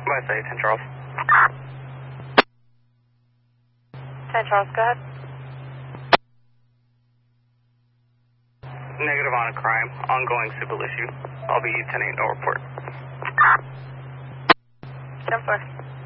I say 10 Charles. 10 Charles, go ahead. Negative on a crime. Ongoing civil issue. I'll be 10-8, no report. 10-4.